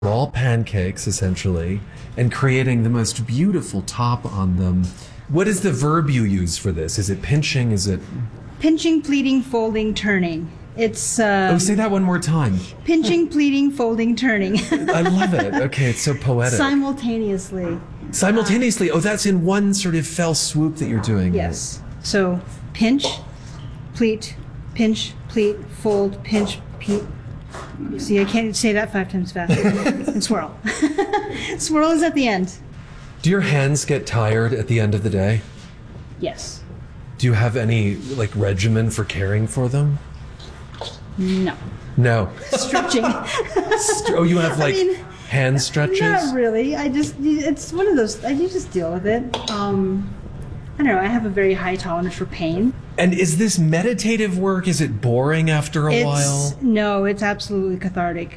all pancakes essentially and creating the most beautiful top on them. What is the verb you use for this? Is it pinching? Is it Pinching, pleating, folding, turning. It's Oh, say that one more time. pinching, pleating, folding, turning. I love it. Okay, it's so poetic. Simultaneously. Simultaneously. Oh, that's in one sort of fell swoop that you're doing. Yes. So pinch, pleat, fold, pinch, pleat. See, I can't say that 5 times fast. And swirl. Swirl is at the end. Do your hands get tired at the end of the day? Yes. Do you have any regimen for caring for them? No. No. Stretching. Oh, you have hand stretches? Not really. It's one of those, you just deal with it. I don't know, I have a very high tolerance for pain. And is this meditative work? Is it boring after a while? No, it's absolutely cathartic.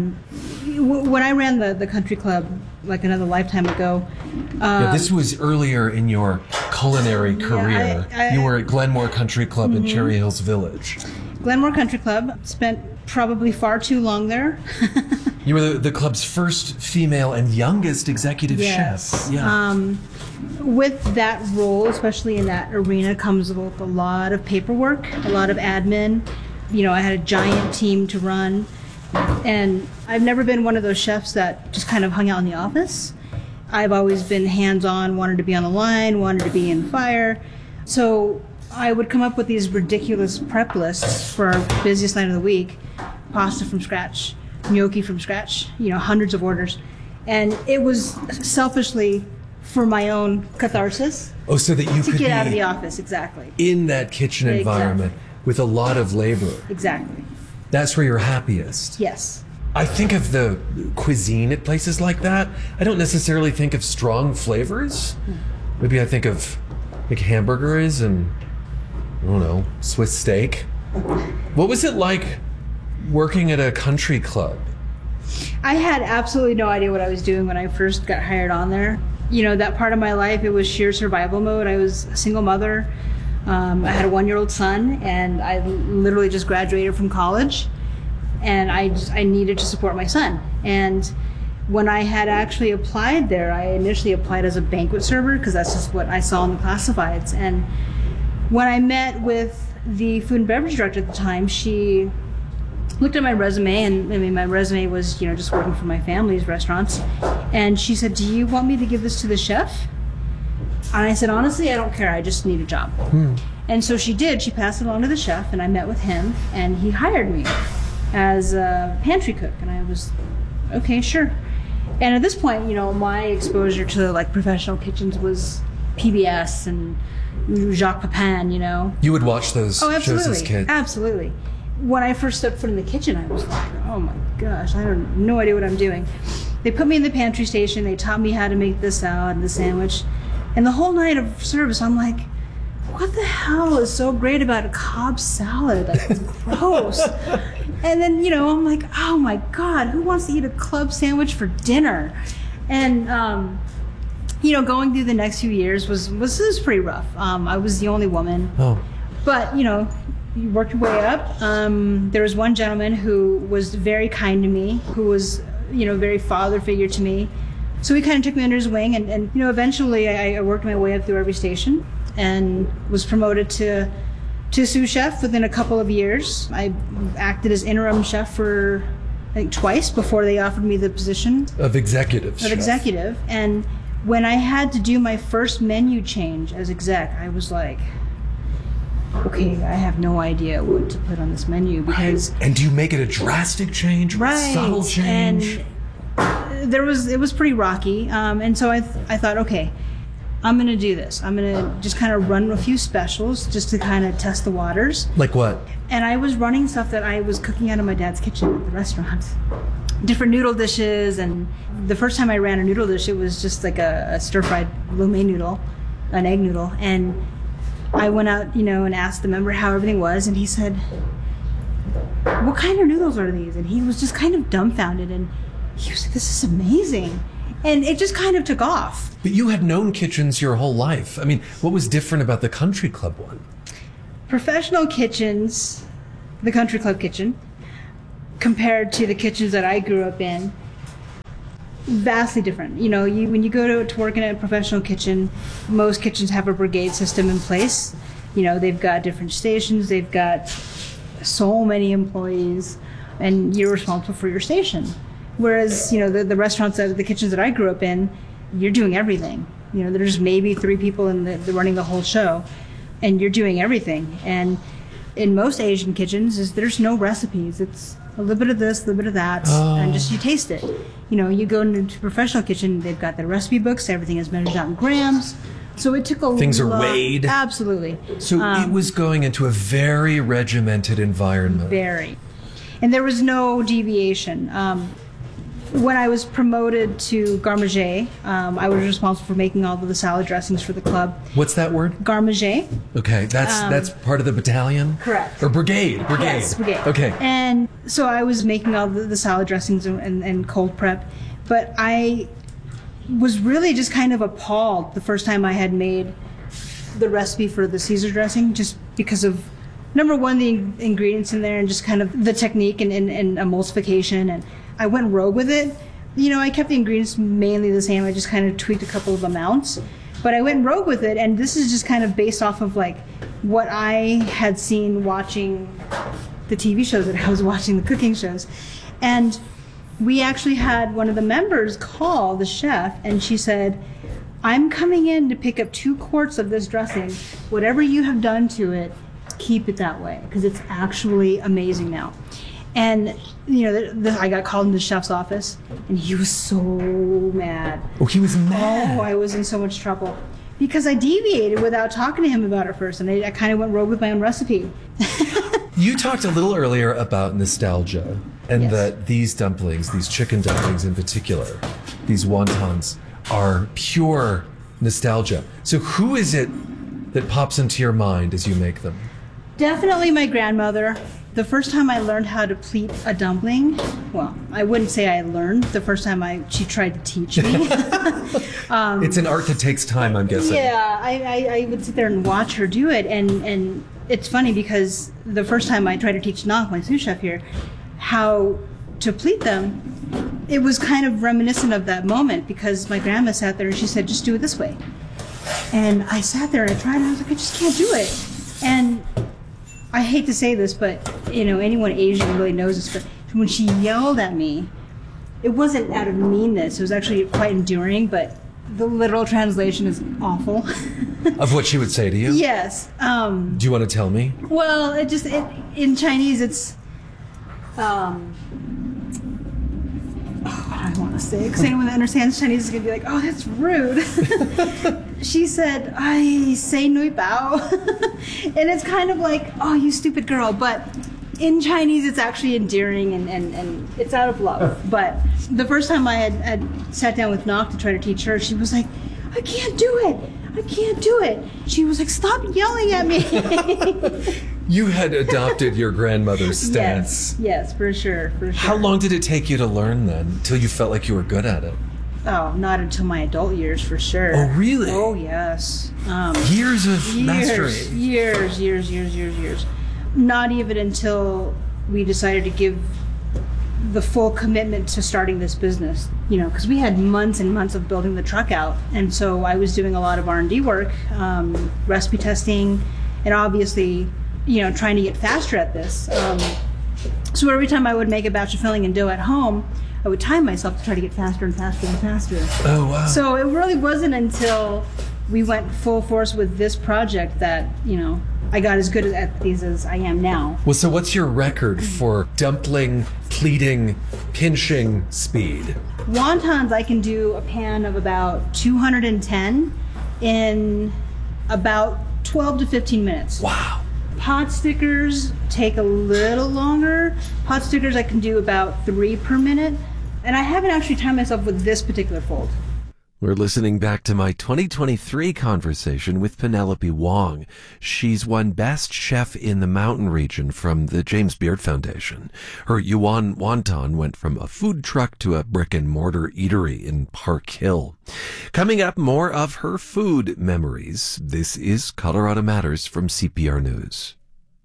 When I ran the country club, another lifetime ago. This was earlier in your culinary career. You were at Glenmore Country Club in Cherry Hills Village. Glenmore Country Club, spent probably far too long there. You were the club's first female and youngest executive chef. Yeah. With that role, especially in that arena, comes with a lot of paperwork, a lot of admin. I had a giant team to run. And I've never been one of those chefs that just kind of hung out in the office. I've always been hands-on, wanted to be on the line, wanted to be in the fire. So I would come up with these ridiculous prep lists for our busiest night of the week. Pasta from scratch, gnocchi from scratch, hundreds of orders. And it was selfishly for my own catharsis. Oh, so that you could get out of the office, exactly. In that kitchen environment with a lot of labor. Exactly. That's where you're happiest. Yes. I think of the cuisine at places like that. I don't necessarily think of strong flavors. Maybe I think of hamburgers and, I don't know, Swiss steak. What was it like working at a country club? I had absolutely no idea what I was doing when I first got hired on there. That part of my life, it was sheer survival mode. I was a single mother. I had a 1-year-old son, and I literally just graduated from college, and I needed to support my son. And when I had actually applied there, I initially applied as a banquet server because that's just what I saw in the classifieds. And when I met with the food and beverage director at the time, she looked at my resume, and my resume was just working for my family's restaurants, and she said, "Do you want me to give this to the chef?" And I said, "Honestly, I don't care. I just need a job." And so she did. She passed it along to the chef, and I met with him, and he hired me as a pantry cook. And I was, okay, sure. And at this point, my exposure to professional kitchens was PBS and Jacques Pepin, You would watch those shows as a kid? Absolutely. When I first stepped foot in the kitchen, I was like, oh my gosh, I have no idea what I'm doing. They put me in the pantry station. They taught me how to make the salad and the sandwich. And the whole night of service, I'm like, what the hell is so great about a Cobb salad? It's gross. And then, I'm like, oh my God, who wants to eat a club sandwich for dinner? And, going through the next few years was pretty rough. I was the only woman. Oh. But, you work your way up. There was one gentleman who was very kind to me, who was, very father figure to me. So he kind of took me under his wing, and eventually I worked my way up through every station and was promoted to sous chef within a couple of years. I acted as interim chef for, I think, twice before they offered me the position of executive chef. Executive. And when I had to do my first menu change as exec, I was like, okay, I have no idea what to put on this menu because. Right. And do you make it a drastic change, or a subtle change? And it was pretty rocky, and so I thought, okay, I'm gonna do this. I'm gonna just kind of run a few specials just to kind of test the waters. Like what? And I was running stuff that I was cooking out of my dad's kitchen at the restaurant. Different noodle dishes, and the first time I ran a noodle dish, it was just like a stir-fried lo mein noodle, an egg noodle, and I went out, and asked the member how everything was, and he said, "What kind of noodles are these?" And he was just kind of dumbfounded, and he was like, "This is amazing." And it just kind of took off. But you had known kitchens your whole life. I mean, what was different about the country club one? Professional kitchens, the country club kitchen, compared to the kitchens that I grew up in, vastly different. You know, when you go to work in a professional kitchen, most kitchens have a brigade system in place. You know, they've got different stations, they've got so many employees, and you're responsible for your station. Whereas, you know, the restaurants, the kitchens that I grew up in, you're doing everything. You know, there's maybe 3 people running the whole show, and you're doing everything. And in most Asian kitchens, there's no recipes. It's a little bit of this, a little bit of that, and just you taste it. You know, you go into a professional kitchen, they've got their recipe books, everything is measured out in grams. So it took a Things are weighed. Absolutely. So it was going into a very regimented environment. Very. And there was no deviation. When I was promoted to garde-manger, I was responsible for making all of the salad dressings for the club. What's that word? Garde-manger. Okay, that's part of the battalion? Correct. Or brigade? Yes, brigade. Okay. And so I was making all the salad dressings and cold prep, but I was really just kind of appalled the first time I had made the recipe for the Caesar dressing, just because of, number one, the ingredients in there and just kind of the technique and emulsification. And I went rogue with it. You know, I kept the ingredients mainly the same. I just kind of tweaked a couple of amounts. But I went rogue with it, and this is just kind of based off of like what I had seen watching the TV shows that I was watching, the cooking shows. And we actually had one of the members call the chef, and she said, I'm coming in to pick up 2 quarts of this dressing. Whatever you have done to it, keep it that way, because it's actually amazing now. And, you know, I got called into the chef's office, and he was so mad. Oh, he was mad. Oh, I was in so much trouble. Because I deviated without talking to him about it first, and I kind of went rogue with my own recipe. You talked a little earlier about nostalgia, and Yes. that these dumplings, these chicken dumplings in particular, these wontons, are pure nostalgia. So who is it that pops into your mind as you make them? Definitely my grandmother. The first time I learned how to pleat a dumpling, well, I wouldn't say I learned. The first time she tried to teach me. It's an art that takes time, I'm guessing. Yeah, I would sit there and watch her do it, and it's funny because the first time I tried to teach Nak, my sous chef here, how to pleat them, it was kind of reminiscent of that moment, because my grandma sat there and she said, just do it this way. And I sat there and I tried, and I was like, I just can't do it. And I hate to say this, but you know, anyone Asian really knows this, but when she yelled at me, it wasn't out of meanness, it was actually quite endearing, but the literal translation is awful. Of what she would say to you? Yes. Do you want to tell me? Well, in Chinese, it's what do I want to say? Because anyone that understands Chinese is going to be like, oh, that's rude. She said, I say nui bao. And it's kind of like, oh, you stupid girl. But in Chinese, it's actually endearing and it's out of love. But the first time I had sat down with Nok to try to teach her, she was like, I can't do it. I can't do it. She was like, stop yelling at me. You had adopted your grandmother's stance. Yes, for sure. How long did it take you to learn then, till you felt like you were good at it? Oh, not until my adult years, for sure. Oh, really? Oh, yes. Years of mastery. Years. Not even until we decided to give the full commitment to starting this business. You know, because we had months and months of building the truck out, and so I was doing a lot of R&D work, recipe testing, and obviously, you know, trying to get faster at this. So every time I would make a batch of filling and dough at home, I would time myself to try to get faster and faster and faster. Oh, wow. So it really wasn't until we went full force with this project that, you know, I got as good at these as I am now. Well, so what's your record for dumpling, pleating, pinching speed? Wontons, I can do a pan of about 210 in about 12 to 15 minutes. Wow. Pot stickers take a little longer. Pot stickers I can do about 3 per minute. And I haven't actually timed myself with this particular fold. We're listening back to my 2023 conversation with Penelope Wong. She's won Best Chef in the Mountain Region from the James Beard Foundation. Her Yuan Wonton went from a food truck to a brick-and-mortar eatery in Park Hill. Coming up, more of her food memories. This is Colorado Matters from CPR News.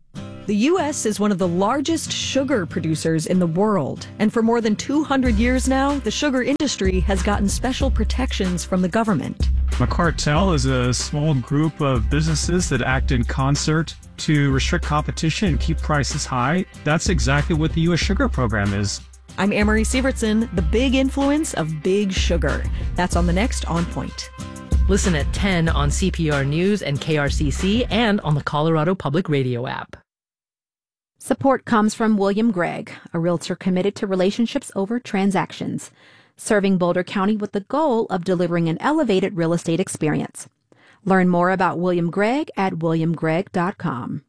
The U.S. is one of the largest sugar producers in the world. And for more than 200 years now, the sugar industry has gotten special protections from the government. A cartel is a small group of businesses that act in concert to restrict competition and keep prices high. That's exactly what the U.S. Sugar Program is. I'm Amory Sievertson, the big influence of Big Sugar. That's on the next On Point. Listen at 10 on CPR News and KRCC and on the Colorado Public Radio app. Support comes from William Gregg, a realtor committed to relationships over transactions, serving Boulder County with the goal of delivering an elevated real estate experience. Learn more about William Gregg at williamgregg.com.